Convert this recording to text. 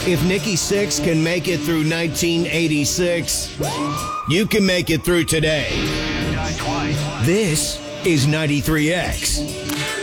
If Nikki Sixx can make it through 1986, you can make it through today. This is 93X.